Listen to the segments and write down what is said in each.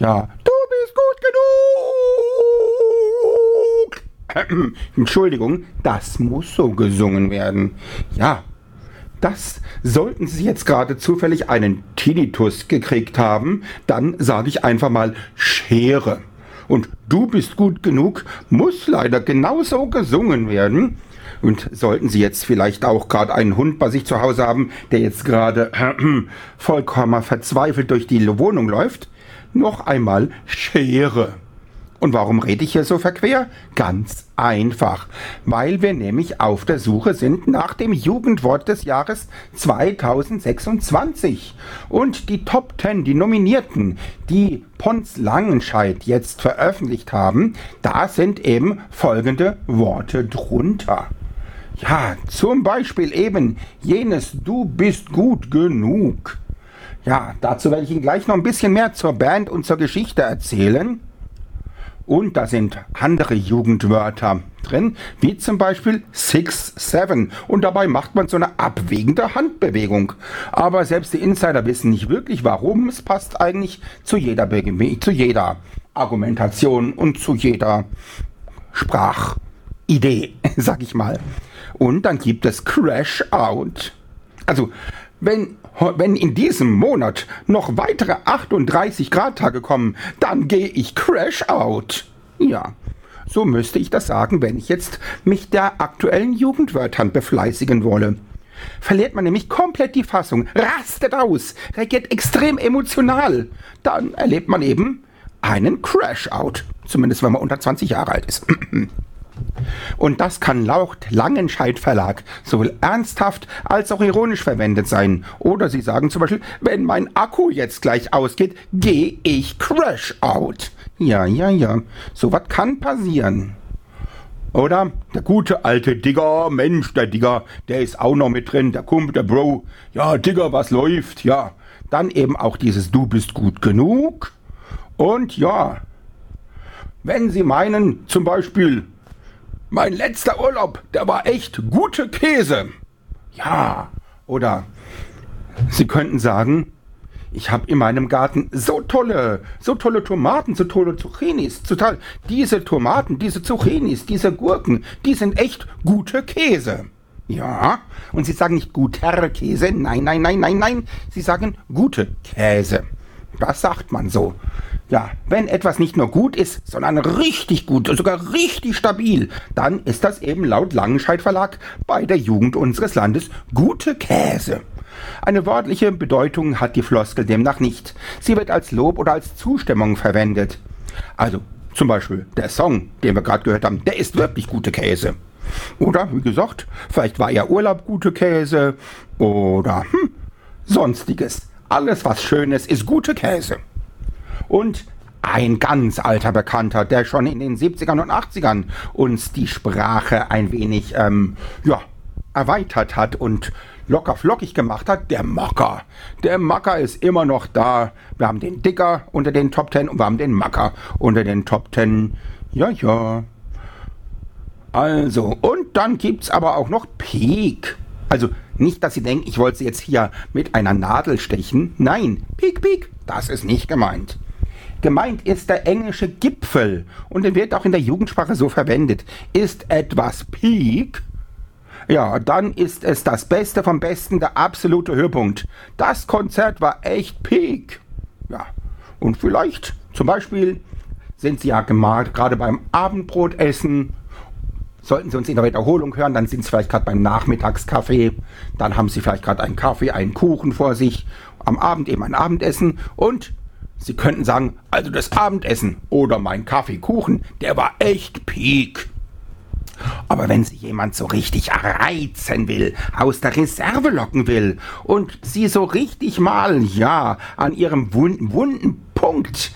Ja, du bist gut genug. Entschuldigung, das muss so gesungen werden. Ja, das sollten Sie jetzt gerade zufällig einen Tinnitus gekriegt haben, dann sage ich einfach mal Schere. Und du bist gut genug muss leider genauso gesungen werden. Und sollten Sie jetzt vielleicht auch gerade einen Hund bei sich zu Hause haben, der jetzt gerade vollkommen verzweifelt durch die Wohnung läuft, noch einmal Schere. Und warum rede ich hier so verquer? Ganz einfach, weil wir nämlich auf der Suche sind nach dem Jugendwort des Jahres 2026. Und die Top 10, die Nominierten, die Pons Langenscheidt jetzt veröffentlicht haben, da sind eben folgende Worte drunter. Ja, zum Beispiel eben jenes Du bist gut genug. Ja, dazu werde ich Ihnen gleich noch ein bisschen mehr zur Band und zur Geschichte erzählen. Und da sind andere Jugendwörter drin, wie zum Beispiel 6-7. Und dabei macht man so eine abwägende Handbewegung. Aber selbst die Insider wissen nicht wirklich, warum. Es passt eigentlich zu jeder Argumentation und zu jeder Sprachidee, sag ich mal. Und dann gibt es Crash Out. Also, wenn in diesem Monat noch weitere 38-Grad-Tage kommen, dann gehe ich Crash Out. Ja, so müsste ich das sagen, wenn ich jetzt mich der aktuellen Jugendwörtern befleißigen wolle. Verliert man nämlich komplett die Fassung, rastet aus, reagiert extrem emotional, dann erlebt man eben einen Crash Out. Zumindest wenn man unter 20 Jahre alt ist. Und das kann laut Langenscheidt Verlag sowohl ernsthaft als auch ironisch verwendet sein. Oder sie sagen zum Beispiel, wenn mein Akku jetzt gleich ausgeht, gehe ich Crash Out. Ja, sowas kann passieren. Oder der gute alte Digger, Mensch, der Digger, der ist auch noch mit drin, der Kumpel, der Bro. Ja, Digger, was läuft? Ja, dann eben auch dieses Du bist gut genug. Und ja, wenn Sie meinen, zum Beispiel, mein letzter Urlaub, der war echt gute Käse. Ja, oder Sie könnten sagen, ich habe in meinem Garten so tolle Tomaten, so tolle Zucchinis. Diese Tomaten, diese Zucchinis, diese Gurken, die sind echt gute Käse. Ja, und Sie sagen nicht guter Käse, nein. Sie sagen gute Käse. Das sagt man so. Ja, wenn etwas nicht nur gut ist, sondern richtig gut, sogar richtig stabil, dann ist das eben laut Langenscheidt Verlag bei der Jugend unseres Landes gute Käse. Eine wörtliche Bedeutung hat die Floskel demnach nicht. Sie wird als Lob oder als Zustimmung verwendet. Also zum Beispiel der Song, den wir gerade gehört haben, der ist wirklich gute Käse. Oder, wie gesagt, vielleicht war Ihr Urlaub gute Käse oder sonstiges. Alles, was Schönes, ist gute Käse. Und ein ganz alter Bekannter, der schon in den 70ern und 80ern uns die Sprache ein wenig erweitert hat und locker flockig gemacht hat, der Macker. Der Macker ist immer noch da. Wir haben den Dicker unter den Top 10 und wir haben den Macker unter den Top 10. Ja. Also, und dann gibt's aber auch noch Peak. Also nicht, dass Sie denken, ich wollte Sie jetzt hier mit einer Nadel stechen. Nein, Peak, das ist nicht gemeint. Gemeint ist der englische Gipfel und der wird auch in der Jugendsprache so verwendet. Ist etwas Peak, ja, dann ist es das Beste vom Besten, der absolute Höhepunkt. Das Konzert war echt Peak. Ja, und vielleicht, zum Beispiel, sind Sie ja gerade beim Abendbrotessen. Sollten Sie uns in der Wiederholung hören, dann sind Sie vielleicht gerade beim Nachmittagskaffee. Dann haben Sie vielleicht gerade einen Kaffee, einen Kuchen vor sich. Am Abend eben ein Abendessen. Und Sie könnten sagen, also das Abendessen oder mein Kaffeekuchen, der war echt Peak. Aber wenn Sie jemand so richtig reizen will, aus der Reserve locken will und Sie so richtig mal, an Ihrem wunden Punkt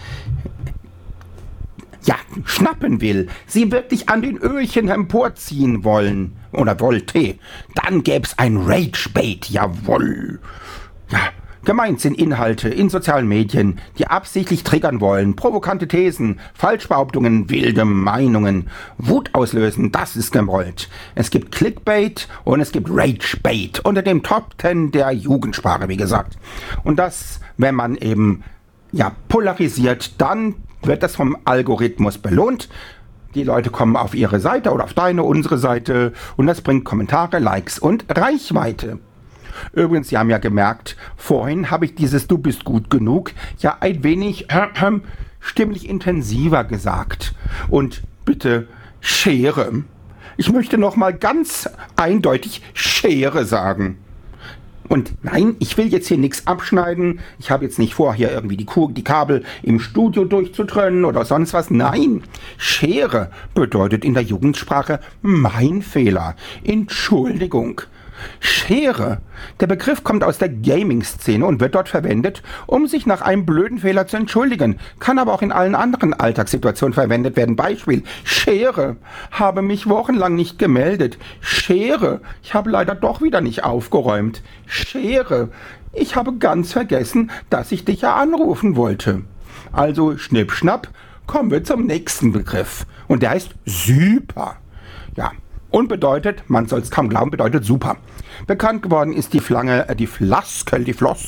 schnappen will, Sie wirklich an den Öhrchen emporziehen wollen oder wollte, dann gäb's ein Rage-Bait, jawohl. Ja, gemeint sind Inhalte in sozialen Medien, die absichtlich triggern wollen, provokante Thesen, Falschbehauptungen, wilde Meinungen, Wut auslösen, das ist gewollt. Es gibt Clickbait und es gibt Rage-Bait unter dem Top 10 der Jugendsprache, wie gesagt. Und das, wenn man eben ja, polarisiert, dann wird das vom Algorithmus belohnt. Die Leute kommen auf ihre Seite oder auf deine, unsere Seite und das bringt Kommentare, Likes und Reichweite. Übrigens, Sie haben ja gemerkt, vorhin habe ich dieses Du bist gut genug ja ein wenig stimmlich intensiver gesagt. Und bitte Schere. Ich möchte nochmal ganz eindeutig Schere sagen. Und nein, ich will jetzt hier nichts abschneiden. Ich habe jetzt nicht vor, hier irgendwie die Kabel im Studio durchzutrennen oder sonst was. Nein, Schere bedeutet in der Jugendsprache mein Fehler. Entschuldigung. Schere. Der Begriff kommt aus der Gaming-Szene und wird dort verwendet, um sich nach einem blöden Fehler zu entschuldigen. Kann aber auch in allen anderen Alltagssituationen verwendet werden. Beispiel: Schere. Habe mich wochenlang nicht gemeldet. Schere. Ich habe leider doch wieder nicht aufgeräumt. Schere. Ich habe ganz vergessen, dass ich dich ja anrufen wollte. Also Schnipp, Schnapp, kommen wir zum nächsten Begriff. Und der heißt super. Ja. Und bedeutet, man soll es kaum glauben, bedeutet super. Bekannt geworden ist die Floskel,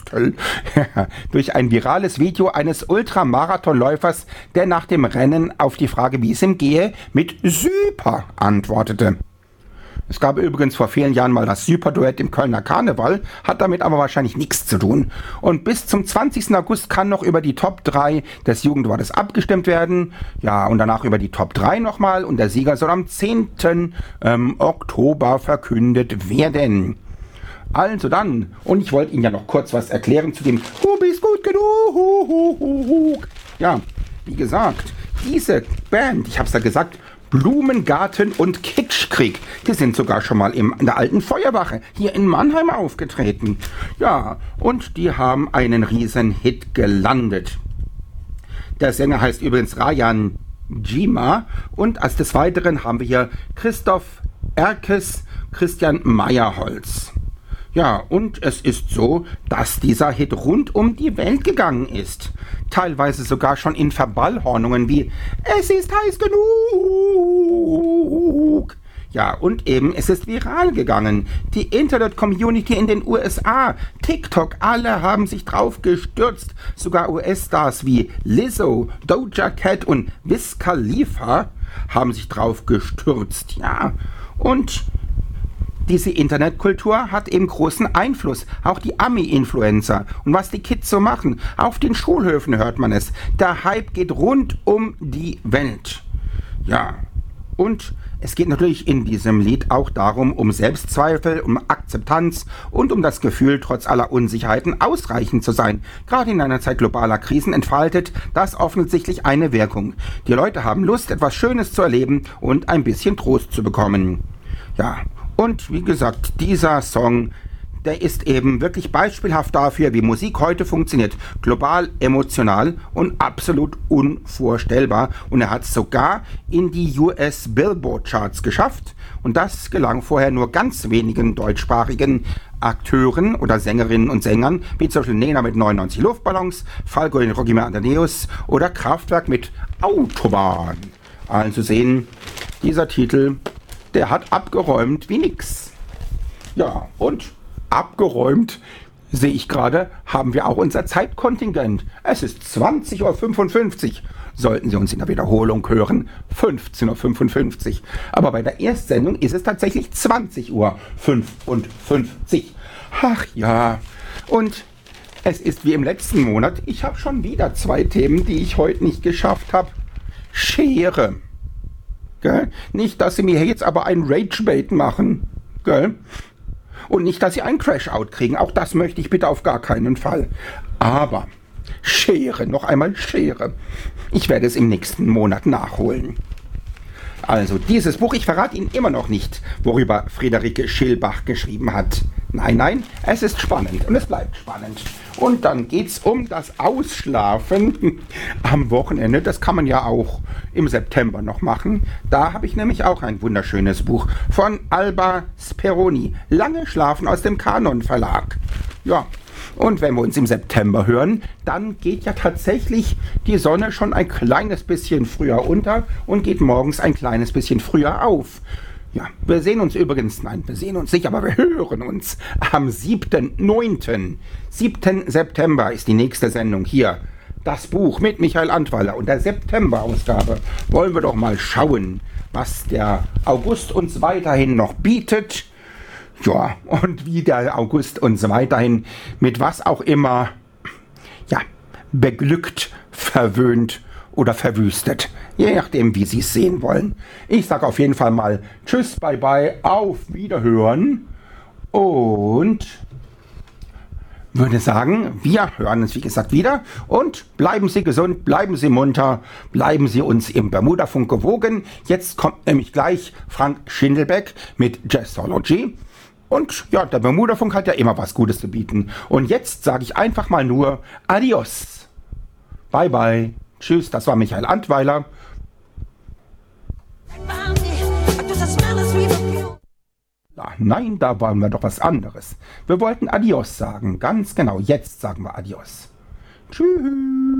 durch ein virales Video eines Ultramarathonläufers, der nach dem Rennen auf die Frage, wie es ihm gehe, mit super antwortete. Es gab übrigens vor vielen Jahren mal das Superduett im Kölner Karneval, hat damit aber wahrscheinlich nichts zu tun. Und bis zum 20. August kann noch über die Top 3 des Jugendwortes abgestimmt werden. Ja, und danach über die Top 3 nochmal. Und der Sieger soll am 10. Oktober verkündet werden. Also dann, und ich wollte Ihnen ja noch kurz was erklären zu dem Du bist gut genug. Ja, wie gesagt, diese Band, ich hab's ja gesagt, Blumengarten und Kitschkrieg. Die sind sogar schon mal in der alten Feuerwache hier in Mannheim aufgetreten. Ja, und die haben einen riesen Hit gelandet. Der Sänger heißt übrigens Rayan Jima und als des Weiteren haben wir hier Christoph Erkes, Christian Meyerholz. Ja, und es ist so, dass dieser Hit rund um die Welt gegangen ist. Teilweise sogar schon in Verballhornungen wie Es ist heiß genug. Ja, und eben, es ist viral gegangen. Die Internet-Community in den USA, TikTok, alle haben sich drauf gestürzt. Sogar US-Stars wie Lizzo, Doja Cat und Wiz Khalifa haben sich drauf gestürzt. Ja, und diese Internetkultur hat eben großen Einfluss. Auch die Ami-Influencer und was die Kids so machen. Auf den Schulhöfen hört man es. Der Hype geht rund um die Welt. Ja, und es geht natürlich in diesem Lied auch darum, um Selbstzweifel, um Akzeptanz und um das Gefühl, trotz aller Unsicherheiten ausreichend zu sein. Gerade in einer Zeit globaler Krisen entfaltet das offensichtlich eine Wirkung. Die Leute haben Lust, etwas Schönes zu erleben und ein bisschen Trost zu bekommen. Ja, und wie gesagt, dieser Song, der ist eben wirklich beispielhaft dafür, wie Musik heute funktioniert. Global, emotional und absolut unvorstellbar. Und er hat es sogar in die US Billboard Charts geschafft. Und das gelang vorher nur ganz wenigen deutschsprachigen Akteuren oder Sängerinnen und Sängern, wie zum Beispiel Nena mit 99 Luftballons, Falco in Rocky Amadeus oder Kraftwerk mit Autobahn. Also sehen, dieser Titel, der hat abgeräumt wie nix. Ja, und abgeräumt, sehe ich gerade, haben wir auch unser Zeitkontingent. Es ist 20:55 Uhr. Sollten Sie uns in der Wiederholung hören, 15:55 Uhr. Aber bei der Erstsendung ist es tatsächlich 20:55 Uhr. Ach ja, und es ist wie im letzten Monat. Ich habe schon wieder 2 Themen, die ich heute nicht geschafft habe. Schere. Gell? Nicht, dass Sie mir jetzt aber ein Ragebait machen. Gell? Und nicht, dass Sie einen Crash-Out kriegen. Auch das möchte ich bitte auf gar keinen Fall. Aber Schere, noch einmal Schere. Ich werde es im nächsten Monat nachholen. Also dieses Buch, ich verrate Ihnen immer noch nicht, worüber Friederike Schilbach geschrieben hat. Nein, nein, es ist spannend und es bleibt spannend. Und dann geht's um das Ausschlafen am Wochenende. Das kann man ja auch im September noch machen. Da habe ich nämlich auch ein wunderschönes Buch von Alba Speroni. Lange Schlafen aus dem Kanon Verlag. Ja, und wenn wir uns im September hören, dann geht ja tatsächlich die Sonne schon ein kleines bisschen früher unter und geht morgens ein kleines bisschen früher auf. Ja, wir sehen uns übrigens, nein, wir sehen uns nicht, aber wir hören uns am 7. September ist die nächste Sendung hier das Buch mit Michael Antweiler und der September-Ausgabe wollen wir doch mal schauen, was der August uns weiterhin noch bietet. Ja, und wie der August uns weiterhin mit was auch immer, ja, beglückt, verwöhnt oder verwüstet. Je nachdem, wie Sie es sehen wollen. Ich sage auf jeden Fall mal Tschüss, bye bye, auf Wiederhören und würde sagen, wir hören uns wie gesagt wieder und bleiben Sie gesund, bleiben Sie munter, bleiben Sie uns im Bermuda-Funk gewogen. Jetzt kommt nämlich gleich Frank Schindelbeck mit Jazzology. Und ja, der Bermuda-Funk hat ja immer was Gutes zu bieten. Und jetzt sage ich einfach mal nur Adios. Bye bye. Tschüss, das war Michael Antweiler. Nein, da wollen wir doch was anderes. Wir wollten Adios sagen. Ganz genau, jetzt sagen wir Adios. Tschüss.